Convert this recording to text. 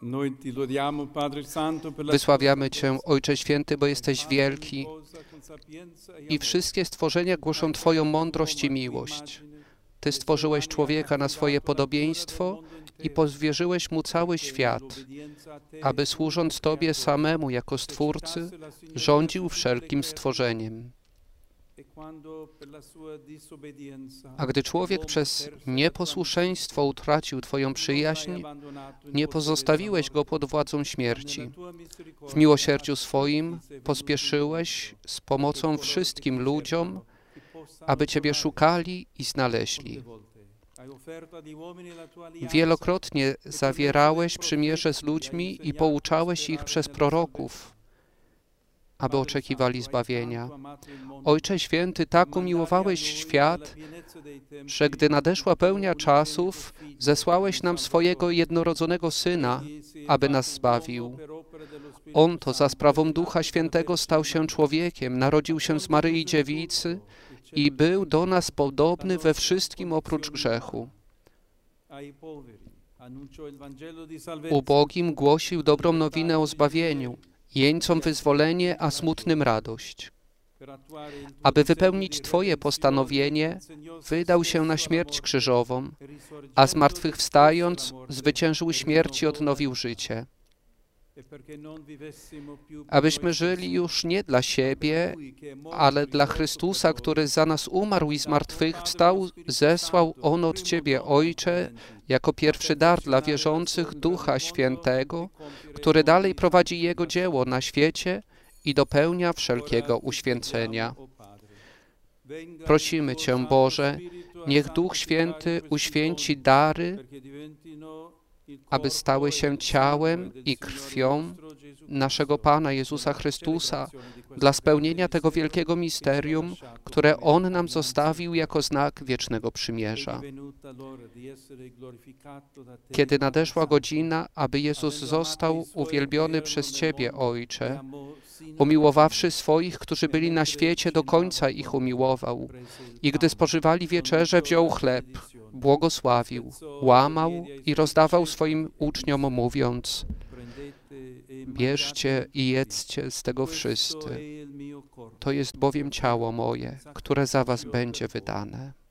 Wysławiamy Cię, Ojcze Święty, bo jesteś wielki i wszystkie stworzenia głoszą Twoją mądrość i miłość. Ty stworzyłeś człowieka na swoje podobieństwo i powierzyłeś mu cały świat, aby służąc Tobie samemu jako Stwórcy, rządził wszelkim stworzeniem. A gdy człowiek przez nieposłuszeństwo utracił Twoją przyjaźń, nie pozostawiłeś go pod władzą śmierci. W miłosierdziu swoim pospieszyłeś z pomocą wszystkim ludziom, aby Ciebie szukali i znaleźli. Wielokrotnie zawierałeś przymierze z ludźmi i pouczałeś ich przez proroków, aby oczekiwali zbawienia. Ojcze Święty, tak umiłowałeś świat, że gdy nadeszła pełnia czasów, zesłałeś nam swojego jednorodzonego Syna, aby nas zbawił. On to za sprawą Ducha Świętego stał się człowiekiem, narodził się z Maryi Dziewicy i był do nas podobny we wszystkim oprócz grzechu. Ubogim głosił dobrą nowinę o zbawieniu, jeńcom wyzwolenie, a smutnym radość. Aby wypełnić Twoje postanowienie, wydał się na śmierć krzyżową, a zmartwychwstając, zwyciężył śmierć i odnowił życie. Abyśmy żyli już nie dla siebie, ale dla Chrystusa, który za nas umarł i zmartwychwstał, zesłał On od Ciebie, Ojcze, jako pierwszy dar dla wierzących Ducha Świętego, który dalej prowadzi Jego dzieło na świecie i dopełnia wszelkiego uświęcenia. Prosimy Cię, Boże, niech Duch Święty uświęci dary, aby stały się ciałem i krwią naszego Pana Jezusa Chrystusa dla spełnienia tego wielkiego misterium, które On nam zostawił jako znak wiecznego przymierza. Kiedy nadeszła godzina, aby Jezus został uwielbiony przez Ciebie, Ojcze, umiłowawszy swoich, którzy byli na świecie, do końca ich umiłował. I gdy spożywali wieczerzę, wziął chleb, błogosławił, łamał i rozdawał swoim uczniom, mówiąc: bierzcie i jedzcie z tego wszyscy. To jest bowiem ciało moje, które za was będzie wydane.